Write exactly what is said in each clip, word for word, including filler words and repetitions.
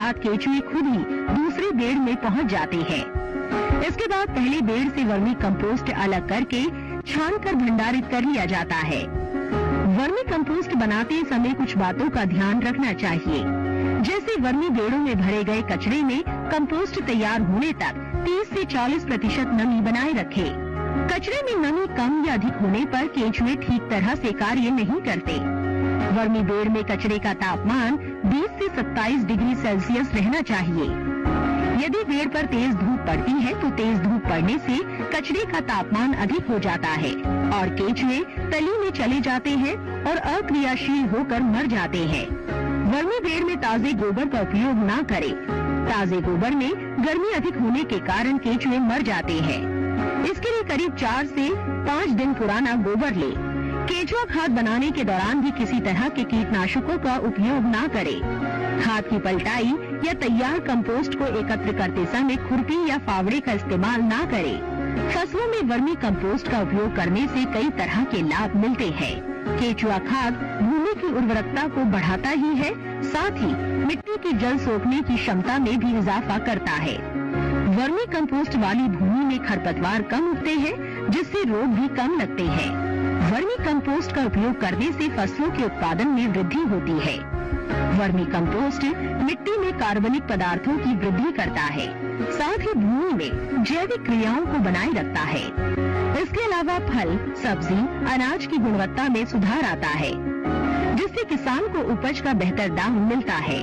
बाद केचुए खुद ही दूसरे बेड़ में पहुंच जाते हैं। इसके बाद पहले बेड़ से वर्मी कंपोस्ट अलग करके छान कर भंडारित कर लिया जाता है। वर्मी कंपोस्ट बनाते समय कुछ बातों का ध्यान रखना चाहिए, जैसे वर्मी बेड़ों में भरे गए कचरे में कंपोस्ट तैयार होने तक तीस से चालीस प्रतिशत नमी बनाए रखें। कचरे में नमी कम या अधिक होने पर केंचुए ठीक तरह से कार्य नहीं करते। वर्मी बेड़ में कचरे का तापमान बीस से सत्ताईस डिग्री सेल्सियस रहना चाहिए। यदि बेड़ पर तेज धूप पड़ती है तो तेज धूप पड़ने से कचरे का तापमान अधिक हो जाता है और केंचुए तली में चले जाते हैं और अक्रियाशील होकर मर जाते हैं। वर्मी बेड़ में ताजे गोबर का उपयोग न करें। ताजे गोबर में गर्मी अधिक होने के कारण केंचुए मर जाते हैं। इसके लिए करीब चार से पाँच दिन पुराना गोबर ले। केंचुआ खाद बनाने के दौरान भी किसी तरह के कीटनाशकों का उपयोग न करें। खाद की पलटाई या तैयार कंपोस्ट को एकत्र करते समय खुरपी या फावड़े का इस्तेमाल न करें। फसलों में वर्मी कंपोस्ट का उपयोग करने से कई तरह के लाभ मिलते हैं। केंचुआ खाद भूमि की उर्वरकता को बढ़ाता ही है, साथ ही मिट्टी की जल सोखने की क्षमता में भी इजाफा करता है। वर्मी कंपोस्ट वाली भूमि में खरपतवार कम उगते हैं, जिससे रोग भी कम लगते हैं। वर्मी कंपोस्ट का उपयोग करने से फसलों के उत्पादन में वृद्धि होती है। वर्मी कंपोस्ट मिट्टी में कार्बनिक पदार्थों की वृद्धि करता है, साथ ही भूमि में जैविक क्रियाओं को बनाए रखता है। इसके अलावा फल, सब्जी, अनाज की गुणवत्ता में सुधार आता है, जिससे किसान को उपज का बेहतर दाम मिलता है।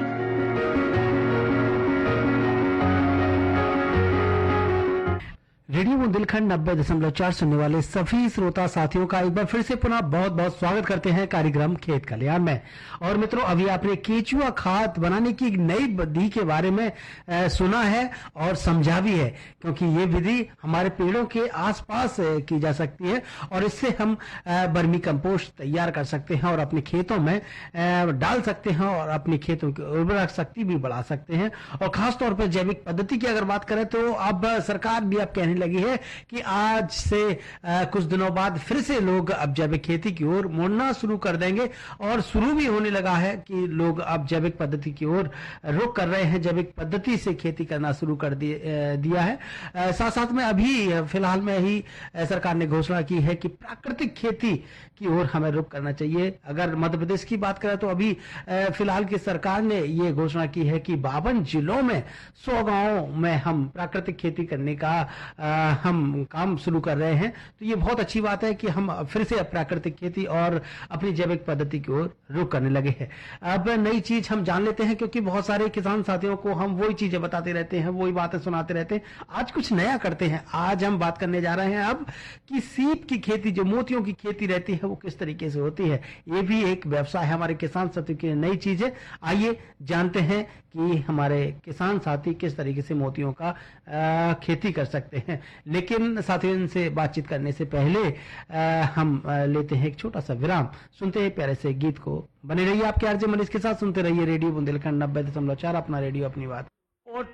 रेडियो बुंदेलखंड नब्बे दशमलव चार सुनने वाले सभी श्रोता साथियों का एक बार फिर से पुनः बहुत बहुत स्वागत करते हैं कार्यक्रम खेत खलियान में। और मित्रों, अभी आपने केंचुआ खाद बनाने की एक नई विधि के बारे में आ, सुना है और समझा भी है, क्योंकि ये विधि हमारे पेड़ों के आसपास की जा सकती है और इससे हम वर्मी कंपोस्ट तैयार कर सकते हैं और अपने खेतों में आ, डाल सकते हैं और अपने खेतों की उर्वरक शक्ति भी बढ़ा सकते हैं। और खासतौर पर जैविक पद्धति की अगर बात करें तो अब सरकार भी अब कहने लगी है कि आज से आ, कुछ दिनों बाद फिर से लोग अब जैविक खेती की ओर मुड़ना शुरू कर देंगे और शुरू भी होने लगा है कि लोग अब जैविक पद्धति की ओर रुख कर रहे हैं, जैविक पद्धति से खेती करना शुरू कर दिया है। साथ साथ में अभी फिलहाल में ही सरकार ने घोषणा की है कि प्राकृतिक खेती की ओर हमें रुख करना चाहिए। अगर मध्य प्रदेश की बात करें तो अभी फिलहाल की सरकार ने ये घोषणा की है कि बावन जिलों में सौ गांवों में हम प्राकृतिक खेती करने का आ, हम काम शुरू कर रहे हैं। तो ये बहुत अच्छी बात है कि हम फिर से प्राकृतिक खेती और अपनी जैविक पद्धति की ओर रुख करने लगे हैं। अब नई चीज हम जान लेते हैं, क्योंकि बहुत सारे किसान साथियों को हम वही चीजें बताते रहते हैं, वही बातें सुनाते रहते हैं। आज कुछ नया करते हैं। आज हम बात करने जा रहे हैं अब कि सीप की खेती, जो मोतियों की खेती रहती है, वो किस तरीके से होती है। ये भी एक व्यवसाय है हमारे किसान साथियों की नई चीज है। आइए जानते हैं कि हमारे किसान साथी किस तरीके से मोतियों का आ, खेती कर सकते हैं। लेकिन साथियों, इनसे बातचीत करने से पहले आ, हम आ, लेते हैं एक छोटा सा विराम, सुनते हैं प्यारे से गीत को। बने रहिए आपके आरजे मनीष के साथ, सुनते रहिए रेडियो बुंदेलखंड नब्बे दशमलव चार, अपना रेडियो अपनी बात।